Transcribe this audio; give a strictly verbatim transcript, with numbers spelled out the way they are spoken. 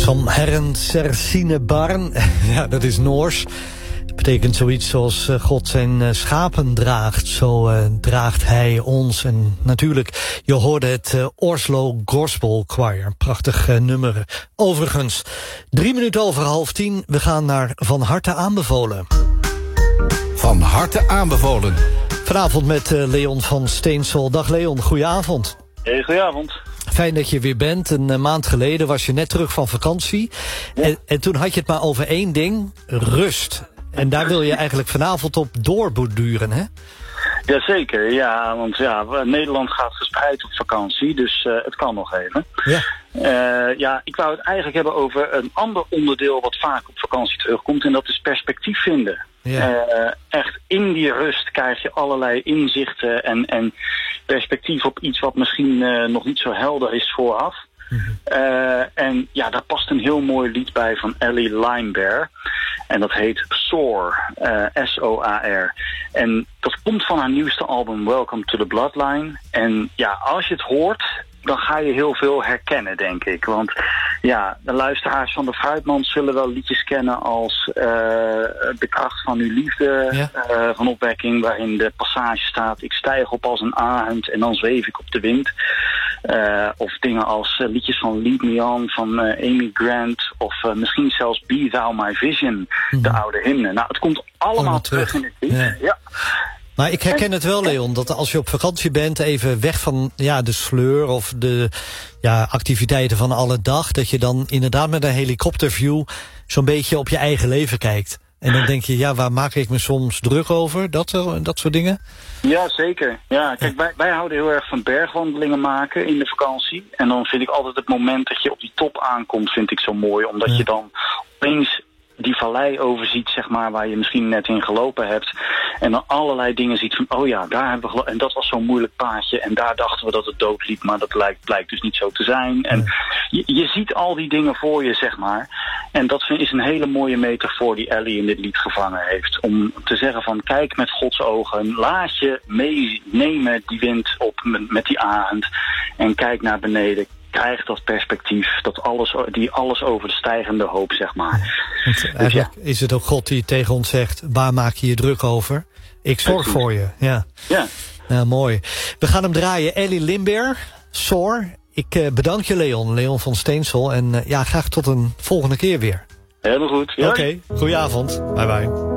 Som Herren Sersine Barn. Ja, dat is Noors. Dat betekent zoiets zoals uh, God zijn uh, schapen draagt. Zo uh, draagt hij ons. En natuurlijk, je hoorde het uh, Oslo Gospel Choir. Prachtig uh, nummer. Overigens, drie minuten over half tien. We gaan naar Van Harte Aanbevolen. Van Harte Aanbevolen. Vanavond met uh, Leon van Steensel. Dag Leon, goedenavond. Hey, goedenavond. Fijn dat je weer bent. Een uh, maand geleden was je net terug van vakantie. Ja. En, en toen had je het maar over één ding, rust. En daar wil je eigenlijk vanavond op doorborduren, hè? Jazeker, ja, want ja, Nederland gaat gespreid op vakantie, dus uh, het kan nog even. Ja. Uh, ja, ik wou het eigenlijk hebben over een ander onderdeel wat vaak op vakantie terugkomt, en dat is perspectief vinden. Ja. Uh, echt in die rust krijg je allerlei inzichten en, en perspectief op iets wat misschien uh, nog niet zo helder is vooraf. Mm-hmm. Uh, en ja, daar past een heel mooi lied bij van Ellie Limebear. En dat heet Soar, uh, S O A R. En dat komt van haar nieuwste album Welcome to the Bloodline. En ja, als je het hoort, dan ga je heel veel herkennen, denk ik. Want ja, de luisteraars van de Fruitmand zullen wel liedjes kennen als uh, De kracht van uw liefde, ja. uh, van Opwekking, waarin de passage staat: ik stijg op als een arend en dan zweef ik op de wind. Uh, of dingen als uh, liedjes van Lead Me On van uh, Amy Grant, of uh, misschien zelfs Be Thou My Vision, mm-hmm. de oude hymne. Nou, het komt allemaal, allemaal terug. terug in het lied. Ja. Ja. Maar ik herken het wel, Leon, dat als je op vakantie bent, even weg van ja, de sleur of de ja, activiteiten van alle dag, dat je dan inderdaad met een helikopterview zo'n beetje op je eigen leven kijkt. En dan denk je, ja, waar maak ik me soms druk over? Dat, dat soort dingen? Ja, zeker. Ja, kijk, wij, wij houden heel erg van bergwandelingen maken in de vakantie. En dan vind ik altijd het moment dat je op die top aankomt, vind ik zo mooi. Omdat ja. je dan opeens die vallei overziet, zeg maar, waar je misschien net in gelopen hebt. En dan allerlei dingen ziet van, oh ja, daar hebben we gelopen. En dat was zo'n moeilijk paadje. En daar dachten we dat het dood liep, maar dat lijkt, blijkt dus niet zo te zijn. En je, je ziet al die dingen voor je, zeg maar. En dat is een hele mooie metafoor die Ellie in dit lied gevangen heeft. Om te zeggen van, kijk met Gods ogen. Laat je meenemen die wind op met, met die arend. En kijk naar beneden. Krijg dat perspectief, dat alles, die alles over de stijgende hoop, zeg maar. Want eigenlijk dus ja. is het ook God die tegen ons zegt, waar maak je je druk over? Ik zorg Precies. voor je. Ja. Ja. Nou, mooi. We gaan hem draaien. Ellie Limebear, Soar. Ik uh, bedank je, Leon. Leon van Steensel. En uh, ja, graag tot een volgende keer weer. Helemaal goed. Oké, okay. Goedenavond. Bye bye.